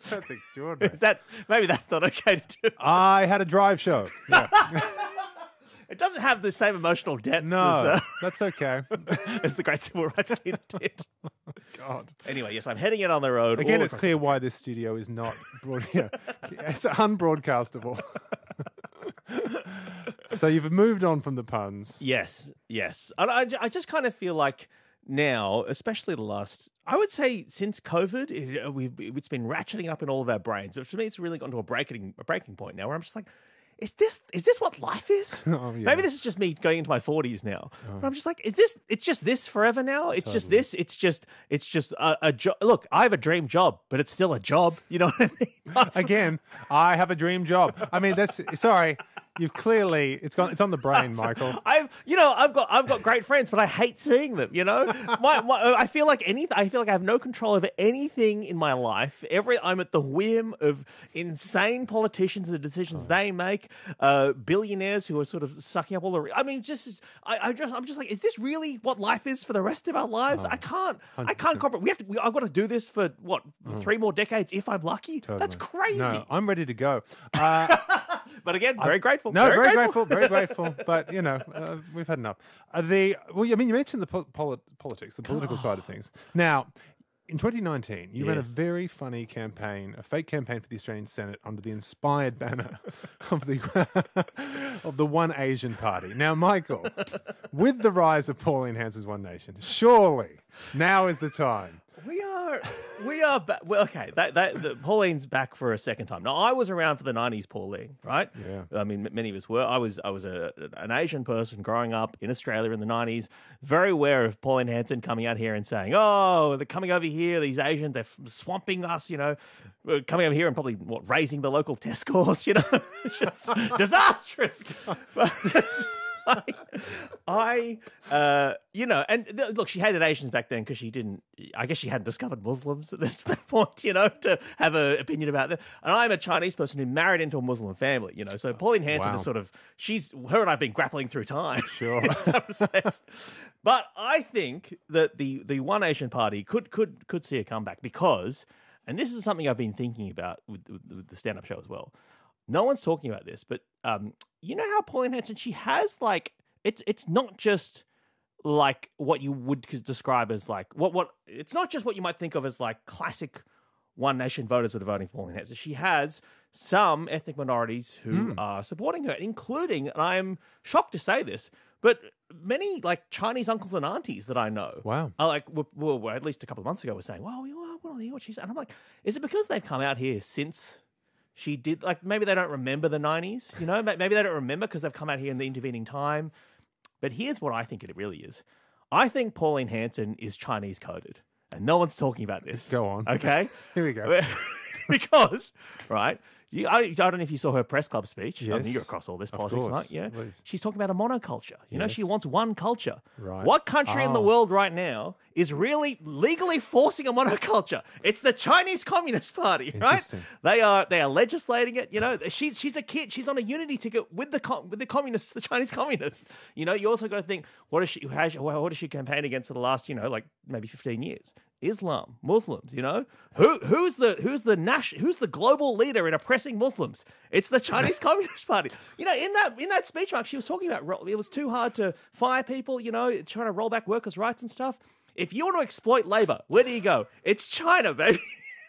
That's extraordinary. Maybe that's not okay to do? I had a drive show. Yeah. It doesn't have the same emotional depth No, that's okay. as the great civil rights leader did. God. Anyway, yes, I'm heading out on the road. Again, all it's across clear why this studio is not it's unbroadcastable. So you've moved on from the puns. Yes. And I just kind of feel like now, especially the last, I would say since COVID, it's been ratcheting up in all of our brains. But for me, it's really gotten to a breaking point now where I'm just like, is this what life is? Oh, yeah. Maybe this is just me going into my 40s now. But I'm just like, it's just this forever now? It's just this? It's just a job. Look, I have a dream job, but it's still a job. You know what I mean? Again, I have a dream job. I mean, sorry. You've clearly it's on the brain, Michael. I've got great friends, but I hate seeing them. You know, I feel like I have no control over anything in my life. I'm at the whim of insane politicians and the decisions they make. Billionaires who are sort of sucking up all the. I mean, I'm just like, is this really what life is for the rest of our lives? I can't comprehend. I've got to do this for what 3 more decades if I'm lucky. Totally. That's crazy. No, I'm ready to go. But again, very grateful. No, very grateful. But we've had enough. You mentioned the politics, the political side of things. Now, in 2019, you ran a very funny campaign, a fake campaign for the Australian Senate under the inspired banner of the One Asian Party. Now, Michael, with the rise of Pauline Hanson's One Nation, surely now is the time. We are back. Well, okay, Pauline's back for a second time. Now, I was around for the 90s, Pauline, right? Yeah. I mean, many of us were. I was an Asian person growing up in Australia in the 90s, very aware of Pauline Hanson coming out here and saying, oh, they're coming over here, these Asians, they're swamping us, coming over here and probably, raising the local test scores, Just disastrous. Look, she hated Asians back then because I guess she hadn't discovered Muslims at this point, to have an opinion about them. And I'm a Chinese person who married into a Muslim family, so Pauline Hanson is sort of, her and I have been grappling through time. Sure. In some sense. But I think that the One Asian Party could see a comeback because, and this is something I've been thinking about with the stand-up show as well. No one's talking about this, but you know how Pauline Hanson, she has it's not just like what you would describe as like what it's not just what you might think of as like classic One Nation voters that are voting for Pauline Hanson. She has some ethnic minorities who are supporting her, including, and I'm shocked to say this, but many like Chinese uncles and aunties that I know. Wow. Are like, well, at least a couple of months ago, were saying, well, we want to hear what she said. And I'm like, is it because they've come out here since she did, like, maybe they don't remember the 90s, maybe they don't remember because they've come out here in the intervening time. But here's what I think it really is. I think Pauline Hanson is Chinese coded, and no one's talking about this. Go on. Okay? Here we go. Because, right, I don't know if you saw her press club speech. Yes. I mean, you're across all this politics, course. right? Yeah. Please. She's talking about a monoculture. Yes. She wants one culture. Right. What country in the world right now is really legally forcing a monoculture? It's the Chinese Communist Party, right? They are legislating it. She's a kid. She's on a unity ticket with the communists, the Chinese communists. You also got to think, what has she campaigned against for the last, maybe 15 years? Islam, Muslims, who's the global leader in oppressing Muslims? It's the Chinese Communist Party. In that speech, Mark, she was talking about it was too hard to fire people, trying to roll back workers' rights and stuff. If you want to exploit labor, where do you go? It's China, baby.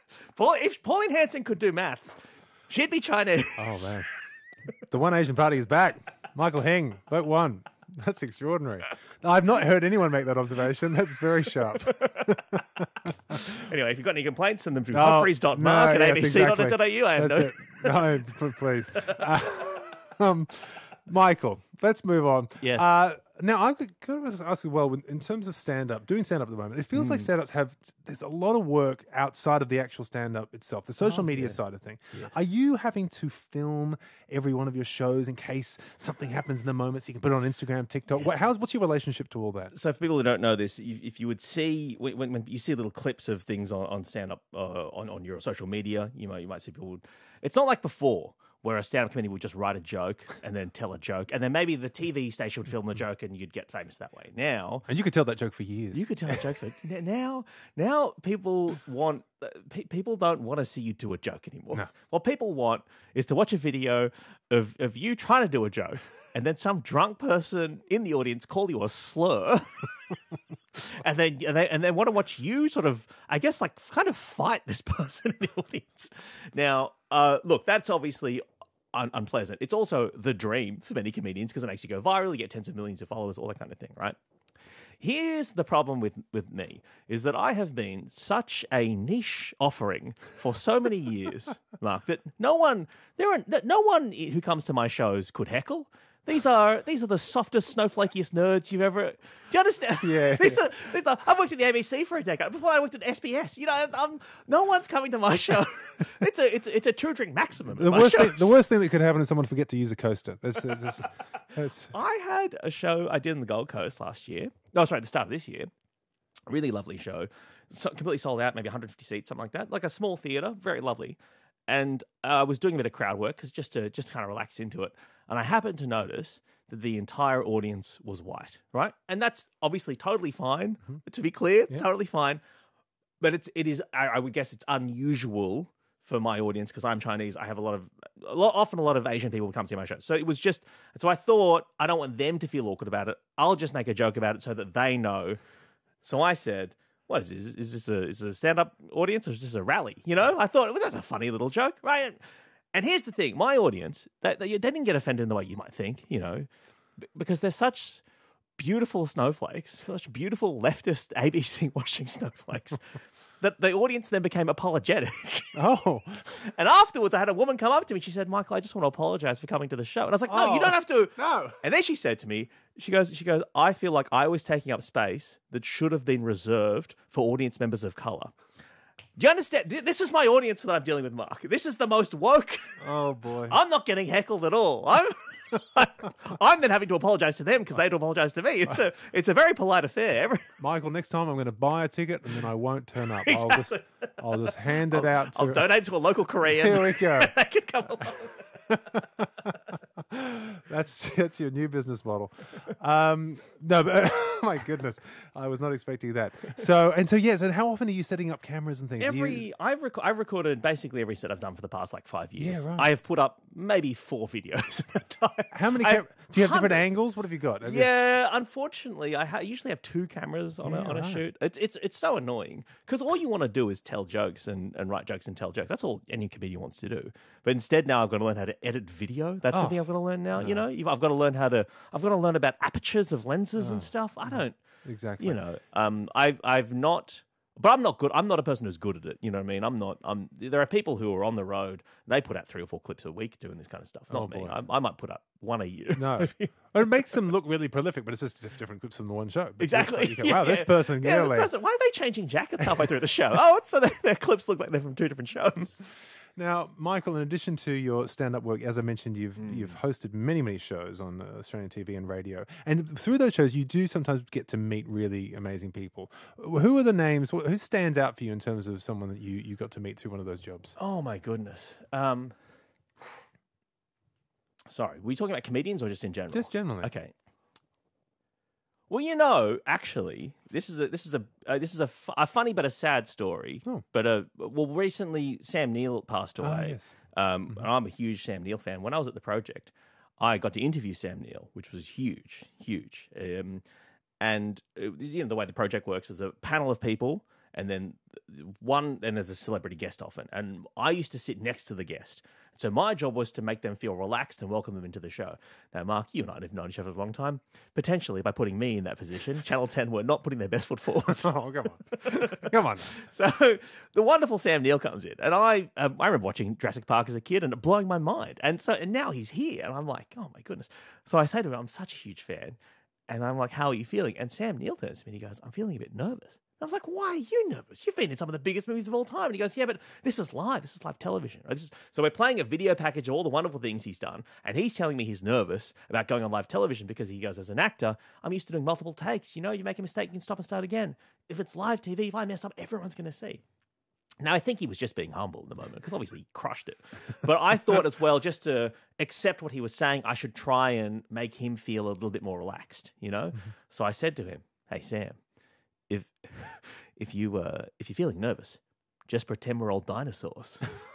If Pauline Hanson could do maths, she'd be Chinese. Oh man, the One Asian Party is back. Michael Heng, vote 1. That's extraordinary. I've not heard anyone make that observation. That's very sharp. Anyway, if you've got any complaints, send them to humphreys.mark at abc.au. I have That's it. No, please. Michael, let's move on. Yes. Now, I've got to ask as well, in terms of stand-up, doing stand-up at the moment, it feels like stand-ups there's a lot of work outside of the actual stand-up itself, the social media side of thing. Yes. Are you having to film every one of your shows in case something happens in the moment so you can put it on Instagram, TikTok? Yes. What's your relationship to all that? So for people who don't know this, if you would see, when you see little clips of things on stand-up on your social media, you might see people, it's not like before, where a stand-up comedian would just write a joke and then tell a joke, and then maybe the TV station would film the joke and you'd get famous that way. Now, And you could tell that joke for years. you could tell a joke. Now people don't want to see you do a joke anymore. No. What people want is to watch a video of you trying to do a joke, and then some drunk person in the audience call you a slur. And then want to watch you sort of, I guess, like kind of fight this person in the audience. Now, look, that's obviously unpleasant. It's also the dream for many comedians because it makes you go viral, you get tens of millions of followers, all that kind of thing, right? Here's the problem with me, is that I have been such a niche offering for so many years, Mark, that no one who comes to my shows could heckle. These are the softest, snowflakiest nerds you've ever. Do you understand? Yeah. I've worked at the ABC for a decade. Before I worked at SBS. No one's coming to my show. It's a true drink maximum. The worst thing that could happen is someone forget to use a coaster. That's... I had a show I did in the Gold Coast last year. No, sorry, the start of this year. Really lovely show. Completely sold out, maybe 150 seats, something like that. Like a small theatre, very lovely. And I was doing a bit of crowd work just to kind of relax into it. And I happened to notice that the entire audience was white, right? And that's obviously totally fine. Mm-hmm. To be clear, it's totally fine. But it is. I would guess it's unusual for my audience because I'm Chinese. I have often a lot of Asian people who come see my show. So it was just. So I thought I don't want them to feel awkward about it. I'll just make a joke about it so that they know. So I said, what is this? Is this a stand-up audience or is this a rally? I thought, well, that's a funny little joke, right? And here's the thing. My audience, they didn't get offended in the way you might think, because they're such beautiful snowflakes, such beautiful leftist ABC watching snowflakes, that the audience then became apologetic. Oh. And afterwards, I had a woman come up to me. She said, Michael, I just want to apologize for coming to the show. And I was like, no, you don't have to. No. And then she said to me, she goes, I feel like I was taking up space that should have been reserved for audience members of color. Do you understand? This is my audience that I'm dealing with, Mark. This is the most woke. Oh, boy. I'm not getting heckled at all. I'm then having to apologize to them because they had to apologize to me. It's a very polite affair. Michael, next time I'm going to buy a ticket and then I won't turn up. Exactly. I'll just hand it out. I'll donate to a local Korean. Here we go. They can come along. That's your new business model. No, but my goodness, I was not expecting that. So yes, and how often are you setting up cameras and things? I've recorded basically every set I've done for the past 5 years. Yeah, right. I have put up maybe 4 videos at a time. How many? Do you have different angles? What have you got? Unfortunately, I usually have 2 cameras on a shoot. It's so annoying because all you want to do is tell jokes and write jokes and tell jokes. That's all any comedian wants to do. But instead, now I've got to learn how to edit video. That's something I've got to learn now. I've got to learn I've got to learn about apertures of lenses and stuff. I don't exactly. I've not. But I'm not good. I'm not a person who's good at it. You know what I mean? There are people who are on the road. They put out 3 or 4 clips a week doing this kind of stuff. Not me. I might put up 1 a year. No, it makes them look really prolific, but it's just different clips from the one show. But exactly. You go, wow, this person. Why are they changing jackets halfway through the show? So their clips look like they're from 2 different shows. Now, Michael, in addition to your stand-up work, as I mentioned, you've hosted many shows on Australian TV and radio. And through those shows, you do sometimes get to meet really amazing people. Who are the names? Who stands out for you in terms of someone that you got to meet through one of those jobs? Oh, my goodness. Sorry, were you talking about comedians or just in general? Just generally. Okay. Well, actually, this is a funny but a sad story. Oh. But recently Sam Neill passed away. Oh, yes. And I'm a huge Sam Neill fan. When I was at the project, I got to interview Sam Neill, which was huge. And the way the project works is a panel of people, and then there's a celebrity guest often. And I used to sit next to the guest. So my job was to make them feel relaxed and welcome them into the show. Now, Mark, you and I have known each other a long time. Potentially, by putting me in that position, Channel 10 were not putting their best foot forward. Oh, come on. Come on. So the wonderful Sam Neill comes in. And I remember watching Jurassic Park as a kid and it blowing my mind. And now he's here. And I'm like, oh, my goodness. So I say to him, I'm such a huge fan. And I'm like, how are you feeling? And Sam Neill turns to me and he goes, I'm feeling a bit nervous. I was like, why are you nervous? You've been in some of the biggest movies of all time. And he goes, yeah, but this is live. This is live television. Right? So we're playing a video package of all the wonderful things he's done. And he's telling me he's nervous about going on live television because he goes, as an actor, I'm used to doing multiple takes. You make a mistake, you can stop and start again. If it's live TV, if I mess up, everyone's going to see. Now, I think he was just being humble in the moment because obviously he crushed it. But I thought as well, just to accept what he was saying, I should try and make him feel a little bit more relaxed, you know? So I said to him, hey, Sam, if you're feeling nervous, just pretend we're old dinosaurs.